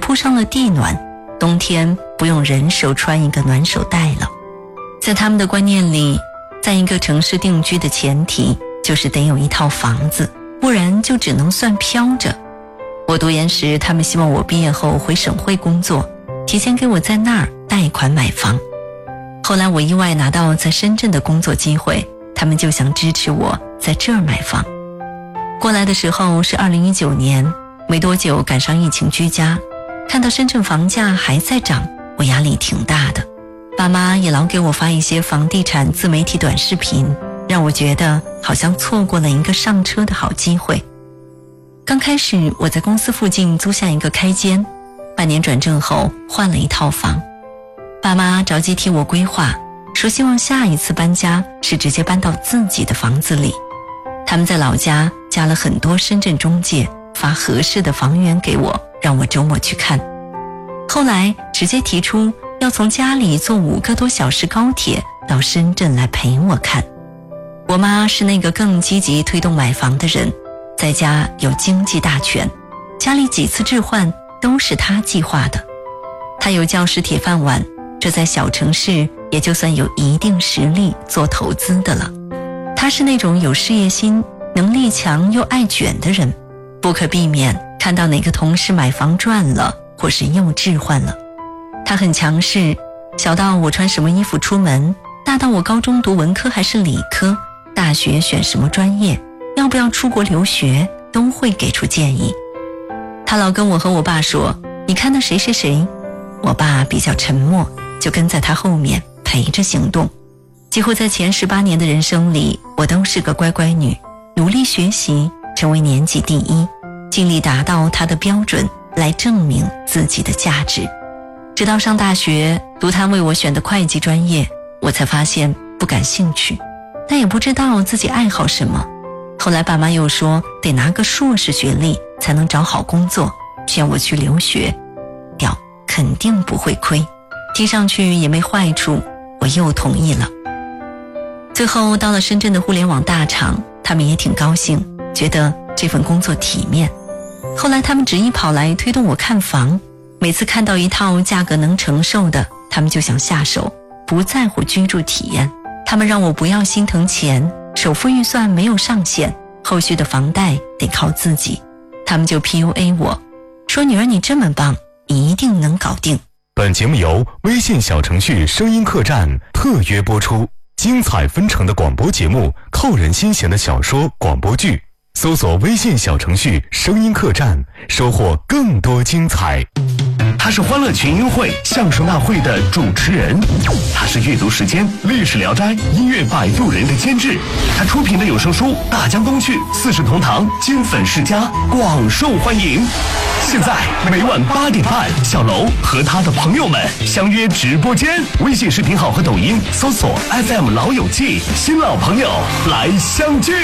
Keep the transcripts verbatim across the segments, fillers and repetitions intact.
铺上了地暖，冬天不用人手穿一个暖手袋了。在他们的观念里，在一个城市定居的前提就是得有一套房子，不然就只能算飘着。我读研时，他们希望我毕业后回省会工作，提前给我在那儿贷款买房。后来我意外拿到在深圳的工作机会，他们就想支持我在这儿买房。过来的时候是二零一九年，没多久赶上疫情居家，看到深圳房价还在涨，我压力挺大的。爸妈也老给我发一些房地产自媒体短视频，让我觉得好像错过了一个上车的好机会。刚开始我在公司附近租下一个开间，半年转正后换了一套房。爸妈着急替我规划，说希望下一次搬家是直接搬到自己的房子里。他们在老家加了很多深圳中介，发合适的房源给我，让我周末去看。后来直接提出要从家里坐五个多小时高铁到深圳来陪我看。我妈是那个更积极推动买房的人，在家有经济大权，家里几次置换都是她计划的。她有教师铁饭碗，这在小城市也就算有一定实力做投资的了。她是那种有事业心、能力强又爱卷的人，不可避免看到哪个同事买房赚了，或是又置换了。她很强势，小到我穿什么衣服出门，大到我高中读文科还是理科，大学选什么专业，要不要出国留学，都会给出建议。她老跟我和我爸说，你看那谁谁谁。我爸比较沉默，就跟在她后面陪着行动。几乎在前十八年的人生里，我都是个乖乖女，努力学习，成为年级第一，尽力达到她的标准，来证明自己的价值。直到上大学读她为我选的会计专业，我才发现不感兴趣，但也不知道自己爱好什么。后来爸妈又说得拿个硕士学历才能找好工作，劝我去留学，屌肯定不会亏，听上去也没坏处，我又同意了。最后到了深圳的互联网大厂，他们也挺高兴，觉得这份工作体面。后来他们执意跑来推动我看房，每次看到一套价格能承受的，他们就想下手，不在乎居住体验。他们让我不要心疼钱，首付预算没有上限，后续的房贷得靠自己。他们就 P U A 我，说女儿你这么棒，一定能搞定。 本节目由微信小程序声音客栈特约播出，精彩纷呈的广播节目，扣人心弦的小说广播剧，搜索微信小程序声音客栈，收获更多精彩。 他是欢乐群英会相声大会的主持人，他是阅读时间历史聊斋音乐摆渡人的监制，他出品的有声书《大江东去》四世同堂金粉世家广受欢迎。现在每晚八点半，小楼和他的朋友们相约直播间，微信视频号和抖音搜索 F M 老友记，新老朋友来相聚。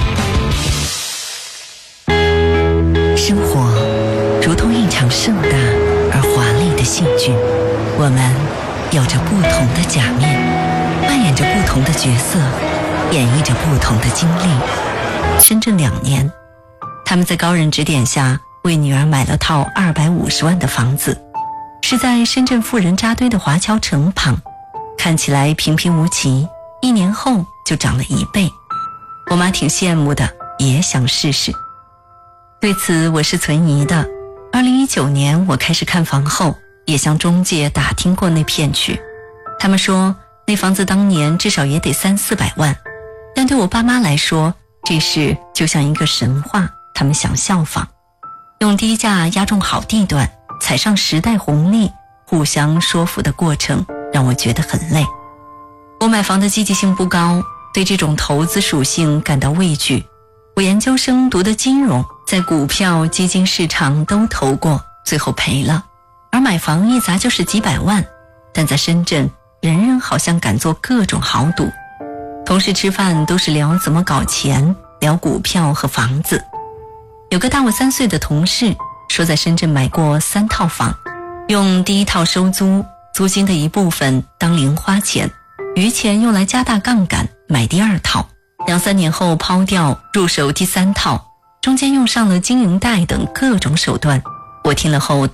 生活如同一场盛大而华丽的戏剧，我们有着不同的假面，扮演着不同的角色，演绎着不同的经历。深圳两年，他们在高人指点下为女儿买了套二百五十万的房子，是在深圳富人扎堆的华侨城旁，看起来平平无奇，一年后就涨了一倍。我妈挺羡慕的，也想试试。对此我是存疑的。二零一九年我开始看房后，也向中介打听过那片区，他们说那房子当年至少也得三四百万，但对我爸妈来说，这事就像一个神话，他们想效仿，用低价压中好地段，踩上时代红利，互相说服的过程让我觉得很累。我买房的积极性不高，对这种投资属性感到畏惧。我研究生读的金融，在股票基金市场都投过，最后赔了，而买房一砸就是几百万，但在深圳人人好像敢做各种豪赌。同事吃饭都是聊怎么搞钱，聊股票和房子。有个大我三岁的同事说在深圳买过三套房，用第一套收租，租金的一部分当零花钱，余钱用来加大杠杆买第二套，两三年后抛掉入手第三套，中间用上了经营贷等各种手段。我听了后